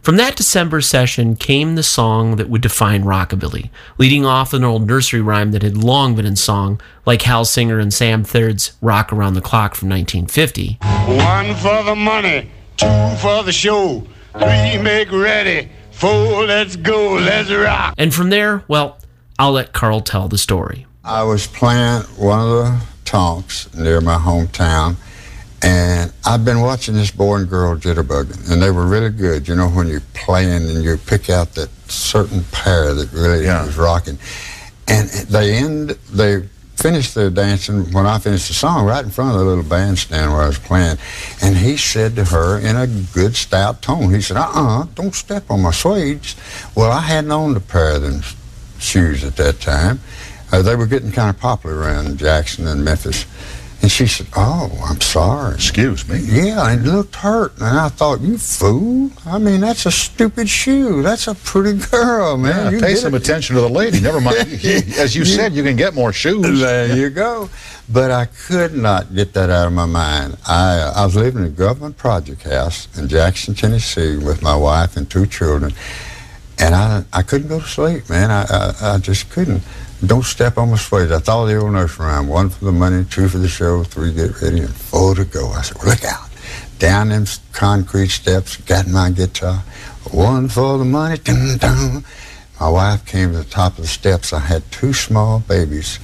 From that December session came the song that would define rockabilly, leading off an old nursery rhyme that had long been in song, like Hal Singer and Sam Third's Rock Around the Clock from 1950. 1 for the money, 2 for the show, 3 make ready, 4 let's go, let's rock. And from there, well, I'll let Carl tell the story. I was playing one of the tonks near my hometown, and I've been watching this boy and girl jitterbugging, and they were really good. You know, when you're playing and you pick out that certain pair that really was rocking. And they finished their dancing when I finished the song right in front of the little bandstand where I was playing. And he said to her in a good stout tone, he said, don't step on my suedes. Well, I hadn't owned a pair of them shoes at that time. They were getting kind of popular around Jackson and Memphis. And she said, oh, I'm sorry. Excuse me? Yeah, it looked hurt. And I thought, you fool. I mean, that's a stupid shoe. That's a pretty girl, man. Yeah, pay some attention to the lady. Never mind. As you said, you can get more shoes. There you go. But I could not get that out of my mind. I was living in a government project house in Jackson, Tennessee with my wife and 2 children. And I couldn't go to sleep, man. I just couldn't. Don't step on my suede. I thought of the old nursery rhyme. 1 for the money, 2 for the show, 3 get ready, and 4 to go. I said, well, look out. Down them concrete steps, got my guitar. 1 for the money, dun, dun. My wife came to the top of the steps. I had 2 small babies